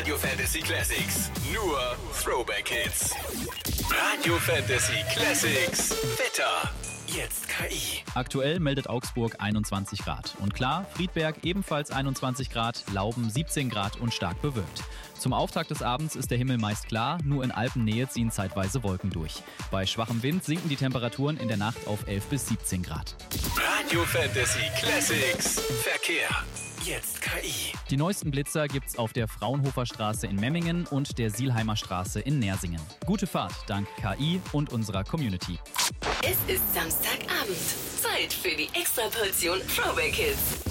Radio Fantasy Classics. Nur Throwback Hits. Radio Fantasy Classics. Wetter. Jetzt KI. Aktuell meldet Augsburg 21 Grad. Und klar, Friedberg ebenfalls 21 Grad, Lauben 17 Grad und stark bewölkt. Zum Auftakt des Abends ist der Himmel meist klar, nur in Alpennähe ziehen zeitweise Wolken durch. Bei schwachem Wind sinken die Temperaturen in der Nacht auf 11 bis 17 Grad. Radio Fantasy Classics. Verkehr. Jetzt KI. Die neuesten Blitzer gibt's auf der Fraunhofer Straße in Memmingen und der Sielheimer Straße in Nersingen. Gute Fahrt dank KI und unserer Community. Es ist Samstagabend. Zeit für die Extraportion Throwback Hits.